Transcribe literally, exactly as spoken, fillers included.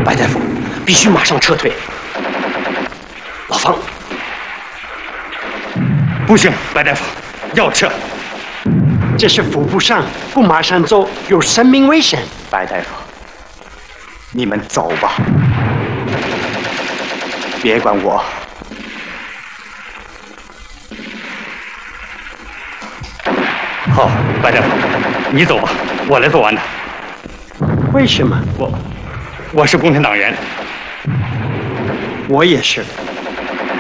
白大夫，必须马上撤退。老方， 不行，白大夫，要撤。 这是扶不上，不马上走有生命危险。 白大夫，你们走吧，别管我。 好，白大夫，你走吧，我来做完的。 为什么？ 我，我是共产党员。 我也是。